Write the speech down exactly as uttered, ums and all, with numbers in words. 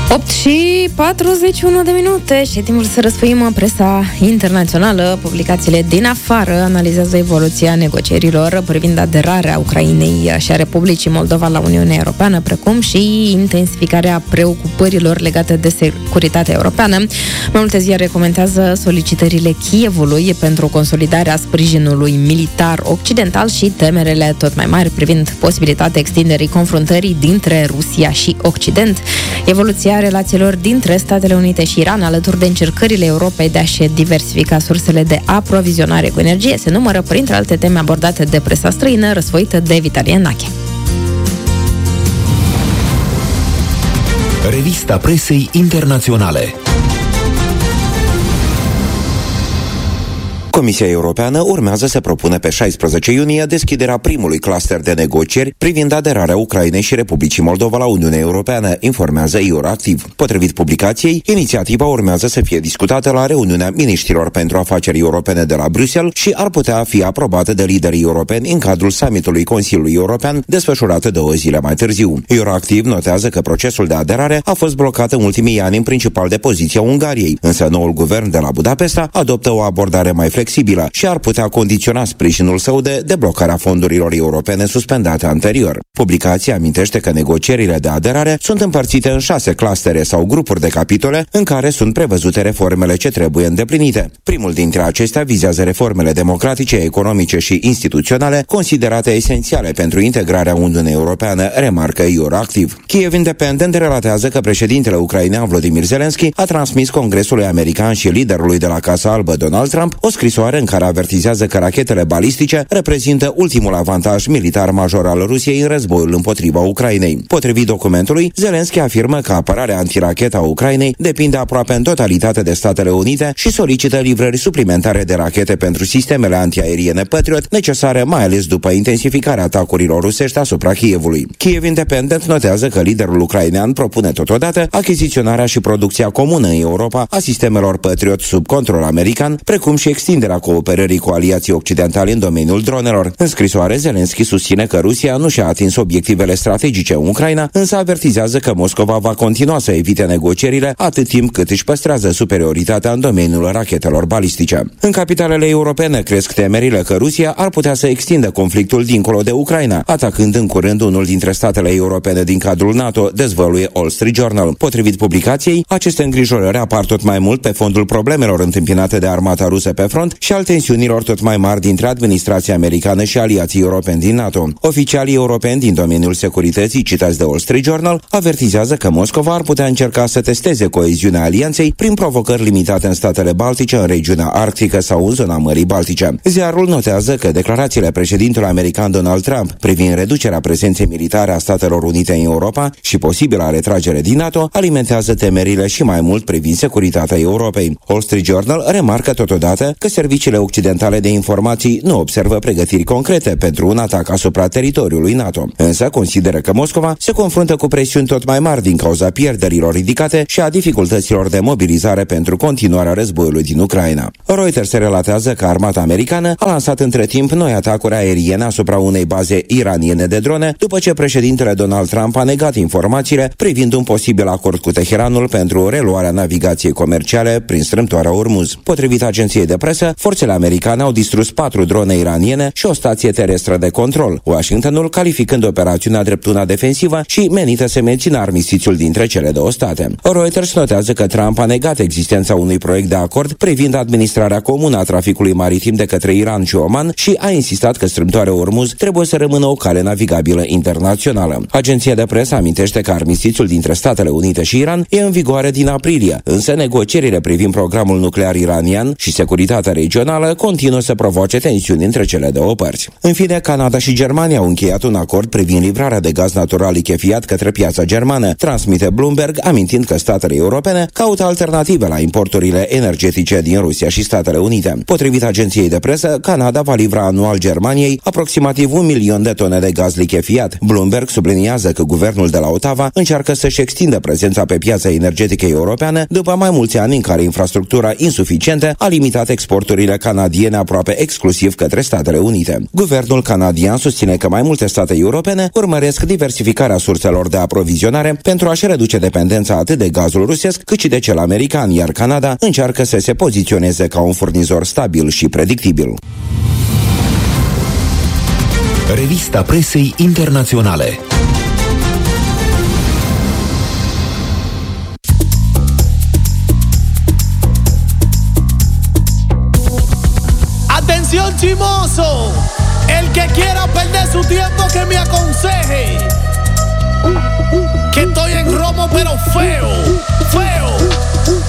opt și patruzeci și unu de minute și e timpul să răsfoim presa internațională. Publicațiile din afară analizează evoluția negocierilor privind aderarea Ucrainei și a Republicii Moldova la Uniunea Europeană, precum și intensificarea preocupărilor legate de securitatea europeană. Mai multe ziare comentează solicitările Kievului pentru consolidarea sprijinului militar occidental și temerele tot mai mari privind posibilitatea extinderii confruntării dintre Rusia și Occident. Evoluția relațiilor dintre Statele Unite și Iran, alături de încercările Europei de a-și diversifica sursele de aprovizionare cu energie, se numără printre alte teme abordate de presa străină, răsfoită de Vitalie Nache. Revista presei internaționale. Comisia Europeană urmează să propună pe șaisprezece iunie deschiderea primului cluster de negocieri privind aderarea Ucrainei și Republicii Moldova la Uniunea Europeană, informează Euroactiv. Potrivit publicației, inițiativa urmează să fie discutată la reuniunea miniștrilor pentru afaceri europene de la Bruxelles și ar putea fi aprobată de liderii europeni în cadrul summitului Consiliului European, desfășurat două zile mai târziu. Euroactiv notează că procesul de aderare a fost blocat în ultimii ani în principal de poziția Ungariei, însă noul guvern de la Budapesta adoptă o abordare mai flexibilă flexibilă și ar putea condiționa sprijinul său de deblocarea fondurilor europene suspendate anterior. Publicația amintește că negocierile de aderare sunt împărțite în șase clustere sau grupuri de capitole în care sunt prevăzute reformele ce trebuie îndeplinite. Primul dintre acestea vizează reformele democratice, economice și instituționale considerate esențiale pentru integrarea Uniunii Europeană, remarcă Euroactiv. Kiev Independent relatează că președintele ucrainean Volodymyr Zelensky a transmis Congresului American și liderului de la Casa Albă Donald Trump o scrisoare în care avertizează că rachetele balistice reprezintă ultimul avantaj militar major al Rusiei în războiul împotriva Ucrainei. Potrivit documentului, Zelensky afirmă că apărarea antirachetă a Ucrainei depinde aproape în totalitate de Statele Unite și solicită livrări suplimentare de rachete pentru sistemele antiaeriene Patriot, necesare mai ales după intensificarea atacurilor rusești asupra Kievului. Kiev Independent notează că liderul ucrainean propune totodată achiziționarea și producția comună în Europa a sistemelor Patriot sub control american, precum și extinderea cooperării cu aliații occidentali în domeniul dronelor. În scrisoare, Zelensky susține că Rusia nu și-a atins obiectivele strategice în Ucraina, însă avertizează că Moscova va continua să evite negocierile atât timp cât își păstrează superioritatea în domeniul rachetelor balistice. În capitalele europene cresc temerile că Rusia ar putea să extindă conflictul dincolo de Ucraina, atacând în curând unul dintre statele europene din cadrul NATO, dezvăluie Wall Street Journal. Potrivit publicației, aceste îngrijorări apar tot mai mult pe fondul problemelor întâmpinate de armata rusă pe front și al tensiunilor tot mai mari dintre administrația americană și aliații europeni din NATO. Oficialii europeni din domeniul securității, citați de Wall Street Journal, avertizează că Moscova ar putea încerca să testeze coeziunea alianței prin provocări limitate în statele baltice, în regiunea arctică sau în zona Mării Baltice. Ziarul notează că declarațiile președintelui american Donald Trump privind reducerea prezenței militare a Statelor Unite în Europa și posibila retragere din NATO alimentează temerile și mai mult privind securitatea Europei. Wall Street Journal remarcă totodată că serviciile occidentale de informații nu observă pregătiri concrete pentru un atac asupra teritoriului NATO, însă consideră că Moscova se confruntă cu presiuni tot mai mari din cauza pierderilor ridicate și a dificultăților de mobilizare pentru continuarea războiului din Ucraina. Reuters relatează că armata americană a lansat între timp noi atacuri aeriene asupra unei baze iraniene de drone, după ce președintele Donald Trump a negat informațiile privind un posibil acord cu Teheranul pentru reluarea navigației comerciale prin strâmtoarea Ormuz. Potrivit agenției de presă, forțele americane au distrus patru drone iraniene și o stație terestră de control, Washingtonul calificând operațiunea drept una defensivă și menită să mențină armistițiul dintre cele două state. Reuters notează că Trump a negat existența unui proiect de acord privind administrarea comună a traficului maritim de către Iran și Oman și a insistat că strâmtoarea Ormuz trebuie să rămână o cale navigabilă internațională. Agenția de presă amintește că armistițiul dintre Statele Unite și Iran e în vigoare din aprilie, însă negocierile privind programul nuclear iranian și securitatea regională continuă să provoace tensiuni între cele două părți. În fine, Canada și Germania au încheiat un acord privind livrarea de gaz natural lichefiat către piața germană, transmite Bloomberg, amintind că statele europene caută alternative la importurile energetice din Rusia și Statele Unite. Potrivit agenției de presă, Canada va livra anual Germaniei aproximativ un milion de tone de gaz lichefiat. Bloomberg subliniază că guvernul de la Ottawa încearcă să-și extindă prezența pe piața energetică europeană după mai mulți ani în care infrastructura insuficientă a limitat exportul exporturile canadiene aproape exclusiv către Statele Unite. Guvernul canadian susține că mai multe state europene urmăresc diversificarea surselor de aprovizionare pentru a-și reduce dependența atât de gazul rusesc cât și de cel american, iar Canada încearcă să se poziționeze ca un furnizor stabil și predictibil. Revista presei internaționale. Atención chimoso, el que quiera perder su tiempo que me aconseje, que estoy en romo pero feo, feo.